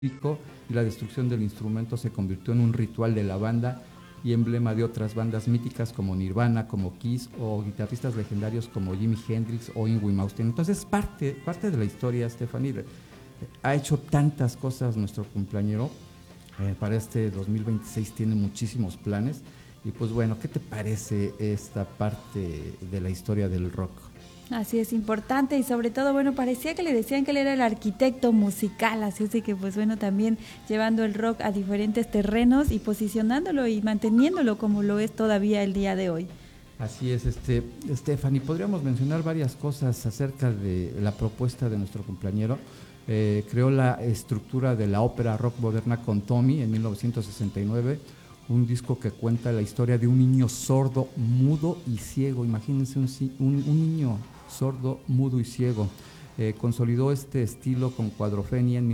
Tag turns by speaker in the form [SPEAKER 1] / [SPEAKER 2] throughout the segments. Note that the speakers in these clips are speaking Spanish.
[SPEAKER 1] y la destrucción del instrumento se convirtió en un ritual de la banda y emblema de otras bandas míticas como Nirvana, como Kiss o guitarristas legendarios como Jimi Hendrix o Yngwie Malmsteen. Entonces parte de la historia, Stephanie. Ha hecho tantas cosas nuestro cumpleañero. Para este 2026 tiene muchísimos planes. Y pues bueno, ¿qué te parece esta parte de la historia del rock?
[SPEAKER 2] Así es, importante y sobre todo, bueno, parecía que le decían que él era el arquitecto musical, así es de que pues bueno, también llevando el rock a diferentes terrenos y posicionándolo y manteniéndolo como lo es todavía el día de hoy.
[SPEAKER 1] Así es, Stephanie, podríamos mencionar varias cosas acerca de la propuesta de nuestro cumpleañero. Creó la estructura de la ópera rock moderna con Tommy en 1969, un disco que cuenta la historia de un niño sordo, mudo y ciego. Imagínense un niño sordo, mudo y ciego. Consolidó este estilo con Cuadrofenia en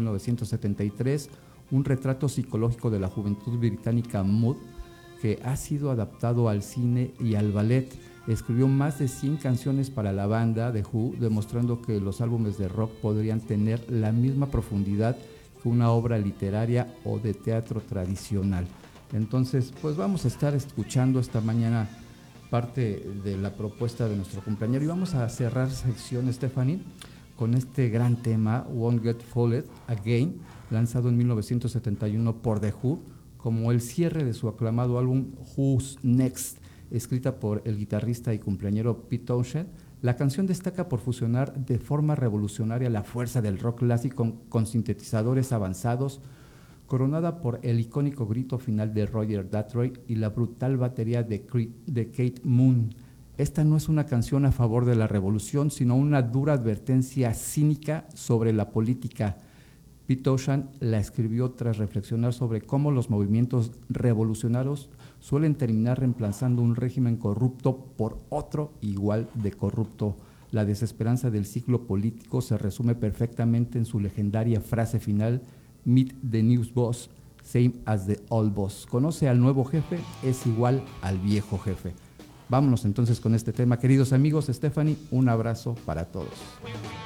[SPEAKER 1] 1973, un retrato psicológico de la juventud británica mood, que ha sido adaptado al cine y al ballet. Escribió más de 100 canciones para la banda The Who, demostrando que los álbumes de rock podrían tener la misma profundidad que una obra literaria o de teatro tradicional. Entonces, pues vamos a estar escuchando esta mañana parte de la propuesta de nuestro cumpleañero y vamos a cerrar sección, Stephanie, con este gran tema, Won't Get Fooled Again, lanzado en 1971 por The Who, como el cierre de su aclamado álbum Who's Next, escrita por el guitarrista y cumpleañero Pete Townshend. La canción destaca por fusionar de forma revolucionaria la fuerza del rock clásico con sintetizadores avanzados, coronada por el icónico grito final de Roger Daltrey y la brutal batería de Kate Moon. Esta no es una canción a favor de la revolución, sino una dura advertencia cínica sobre la política. Pete Townshend la escribió tras reflexionar sobre cómo los movimientos revolucionarios suelen terminar reemplazando un régimen corrupto por otro igual de corrupto. La desesperanza del ciclo político se resume perfectamente en su legendaria frase final: Meet the new boss, same as the old boss. Conoce al nuevo jefe, es igual al viejo jefe. Vámonos entonces con este tema, queridos amigos. Stephanie, un abrazo para todos.